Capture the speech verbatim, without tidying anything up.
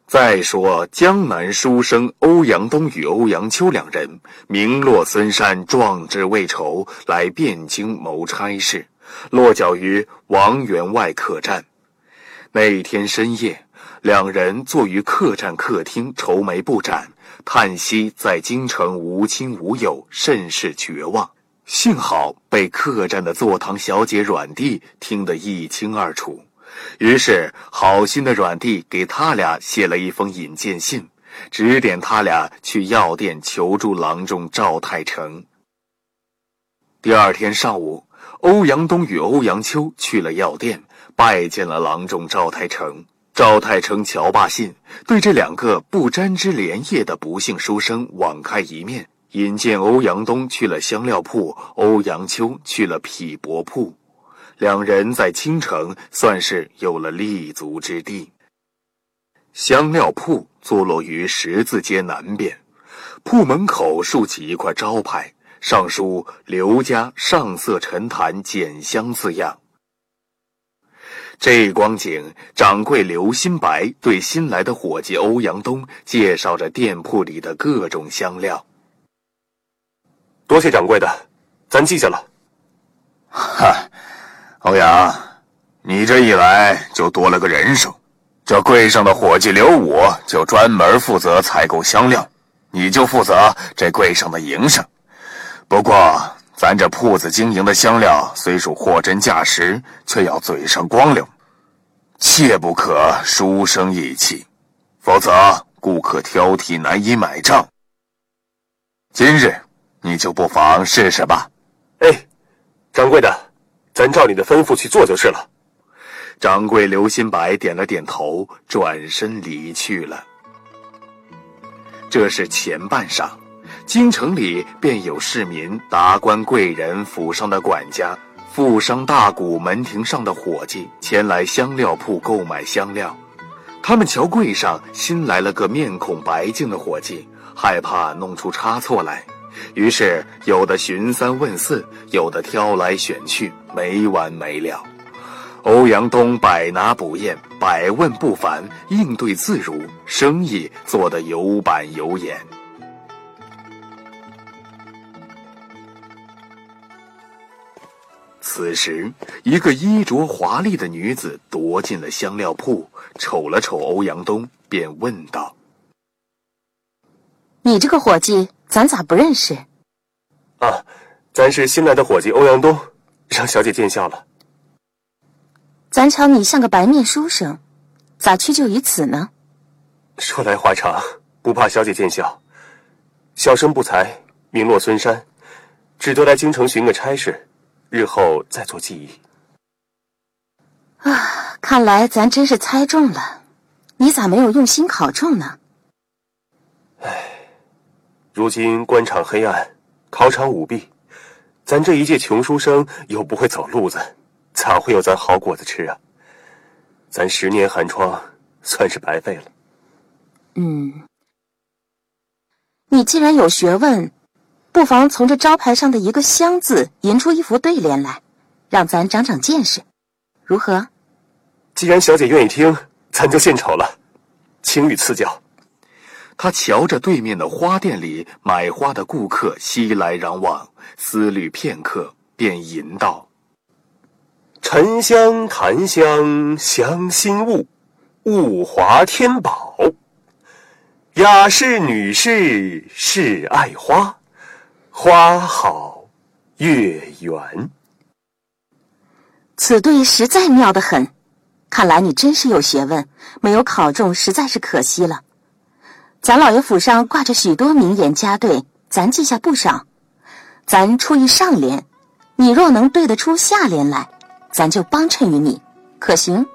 再说江南书生欧阳东与欧阳秋两人名落孙山，壮志未酬，来汴京谋差事，落脚于王员外客栈。那一天深夜，两人坐于客栈客厅，愁眉不展，叹息在京城无亲无友，甚是绝望。幸好被客栈的坐堂小姐阮弟听得一清二楚，于是好心的阮弟给他俩写了一封引荐信，指点他俩去药店求助郎中赵太成。第二天上午，欧阳东与欧阳秋去了药店，拜见了郎中赵太成。赵太成瞧罢信，对这两个不沾枝连叶的不幸书生网开一面，引荐欧阳东去了香料铺，欧阳秋去了匹帛铺。两人在京城算是有了立足之地。香料铺坐落于十字街南边，铺门口竖起一块招牌，上书刘家上色陈坛简香字样。这光景，掌柜刘新白对新来的伙计欧阳东介绍着店铺里的各种香料。 多谢掌柜的，咱记下了。 哈，欧阳，你这一来就多了个人手，这柜上的伙计刘武就专门负责采购香料，你就负责这柜上的营生。不过咱这铺子经营的香料虽属货真价实，却要嘴上光溜，切不可书生意气，否则顾客挑剔难以买账。今日你就不妨试试吧。 哎，掌柜的，咱照你的吩咐去做就是了。 掌柜刘新白点了点头，转身离去了。这是前半晌，京城里便有市民、达官贵人、府上的管家、富商大贾、门庭上的伙计前来香料铺购买香料。他们瞧柜上新来了个面孔白净的伙计，害怕弄出差错来，于是有的寻三问四，有的挑来选去，没完没了。欧阳东百拿不厌，百问不烦，应对自如，生意做得有板有眼。此时，一个衣着华丽的女子踱进了香料铺，瞅了瞅欧阳东，便问道：“ 你这个伙计，咱咋不认识？”“ 啊，咱是新来的伙计欧阳东，让小姐见笑了。”“ 咱瞧你像个白面书生，咋屈就于此呢？”“ 说来话长，不怕小姐见笑。小生不才，名落孙山，只得来京城寻个差事，日后再做记忆。”“ 啊，看来咱真是猜中了，你咋没有用心考中呢？”“ 唉，如今官场黑暗，考场舞弊，咱这一届穷书生又不会走路子，咋会有咱好果子吃啊？咱十年寒窗，算是白费了。”“ 嗯，你既然有学问，不妨从这招牌上的一个香字吟出一副对联来，让咱长长见识，如何？”“ 既然小姐愿意听，咱就献丑了，请予赐教。” 他瞧着对面的花店里买花的顾客熙来攘往，思虑片刻，便吟道：“ 沉香檀香香心物，物华天宝。雅士女士是爱花，花好月圆。” 此对实在妙得很，看来你真是有学问，没有考中实在是可惜了。咱老爷府上挂着许多名言佳对，咱记下不少。咱出一上联，你若能对得出下联来，咱就帮衬于你，可行？